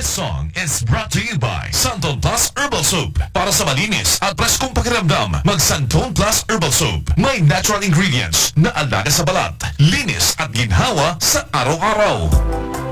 This song is brought to you by Santon Plus Herbal Soap. Para sa malinis at preskong pakiramdam, mag Santon Plus Herbal Soap. May natural ingredients na alaga sa balat, linis at ginhawa sa araw-araw.